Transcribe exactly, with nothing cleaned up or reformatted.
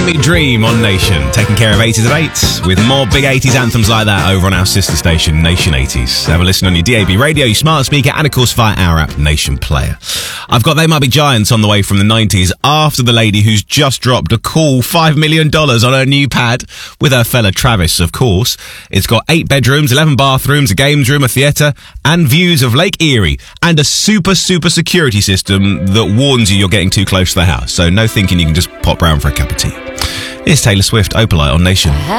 Make Me Dream on Nation. Taking care of eighties at eight with more big eighties anthems like that over on our sister station, Nation eighties. Have a listen on your D A B radio, your smart speaker, and of course via our app, Nation Player. I've got They Might Be Giants on the way from the nineties after the lady who's just dropped a cool five million dollars on her new pad with her fella Travis, of course. It's got eight bedrooms, eleven bathrooms, a games room, a theatre, and views of Lake Erie, and a super, super security system that warns you you're getting too close to the house. So no thinking you can just pop round for a cup of tea. Here's Taylor Swift, Opalite on Nation.